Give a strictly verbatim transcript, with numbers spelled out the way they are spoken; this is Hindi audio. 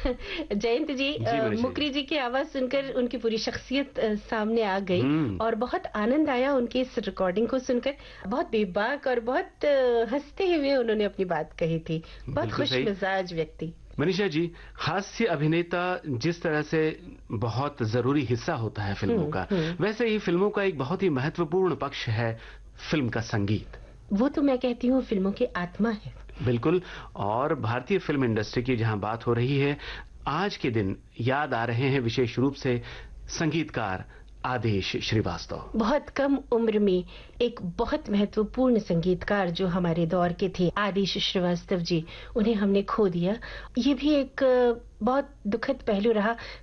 जयंत जी, जी मुकरी जी की आवाज सुनकर उनकी पूरी शख्सियत सामने आ गई और बहुत आनंद आया उनकी इस रिकॉर्डिंग को सुनकर। बहुत बेबाक और बहुत हंसते हुए उन्होंने अपनी बात कही थी। बहुत खुश मिजाज व्यक्ति। मनीषा जी, हास्य अभिनेता जिस तरह से बहुत जरूरी हिस्सा होता है फिल्मों का, वैसे ही फिल्मों का एक बहुत ही महत्वपूर्ण पक्ष है फिल्म का संगीत। वो तो मैं कहती हूँ फिल्मों की आत्मा है। बिल्कुल। और भारतीय फिल्म इंडस्ट्री की जहां बात हो रही है, आज के दिन याद आ रहे हैं विशेष रूप से संगीतकार आदेश श्रीवास्तव। बहुत कम उम्र में एक बहुत महत्वपूर्ण संगीतकार जो हमारे दौर के थे, आदेश श्रीवास्तव जी, उन्हें हमने खो दिया। ये भी एक बहुत दुखद पहलू रहा।